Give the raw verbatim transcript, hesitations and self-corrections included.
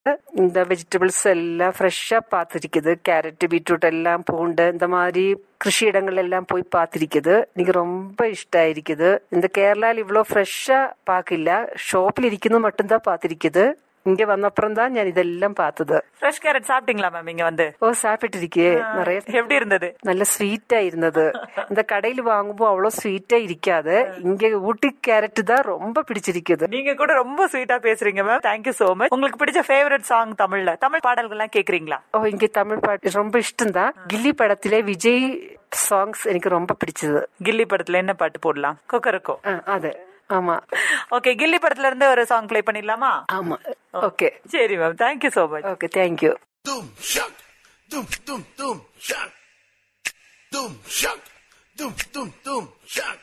இந்த வெஜிடபிள்ஸ் எல்லாம் ஃப்ரெஷ்ஷா பார்த்துருக்குது. கேரட், பீட்ரூட் எல்லாம் பூண்டு இந்த மாதிரி கிருஷி இடங்கள் எல்லாம் போய் பார்த்துருக்குது. எனக்கு ரொம்ப இஷ்டம் ஆயிருக்குது. இந்த கேரளாவில் இவ்வளோ ஃப்ரெஷ்ஷா பார்க்கல, ஷாப்பில் இருக்கிறது மட்டும்தான் பார்த்துருக்குது. இங்க வந்த அப்புறம் தான் நான் இதெல்லாம் பார்த்தது. ஃப்ரெஷ் கேரட் சாப்பிட்டீங்களா மேம் இங்க வந்து? ஓ சாப்பிட்டு இருக்கே. நிறைய. எப்படி இருந்தது? நல்ல ஸ்வீட்டா இருந்தது. இந்த கடையில வாங்கும்போ அவ்வளவு ஸ்வீட்டா இருக்காது. இங்க ஊட்டி கேரட் தான் ரொம்ப பிடிச்சிருக்குது. நீங்க கூட ரொம்ப ஸ்வீட்டா பேசுறீங்க மேம். Thank you so much. உங்களுக்கு பிடிச்ச ஃபேவரட் சாங் தமிழ்ல, தமிழ் பாடல்கள் எல்லாம் கேக்குறீங்களா? ஓ இங்க தமிழ் பாட்டு ரொம்ப இஷ்டம் தான். கில்லி படத்திலே விஜய் சாங்ஸ் எனக்கு ரொம்ப பிடிச்சது. கில்லி படத்துல என்ன பாட்டு போடலாம்? கொக்கரக்கோ. அது ஆமா. ஓகே, கில்லி படத்துல இருந்து ஒரு சாங் ப்ளே பண்ணிடலாமா? ஆமா. ஓகே சரி ma'am, thank you so much. Okay, thank you. Dum shak, dum dum dum shak, dum shak, dum dum dum shak.